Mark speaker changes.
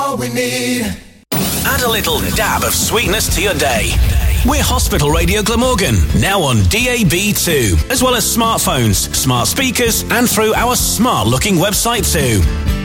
Speaker 1: all we need.
Speaker 2: Add a little dab of sweetness to your day. We're Hospital Radio Glamorgan, now on DAB2, as well as smartphones, smart speakers, and through our smart-looking website too.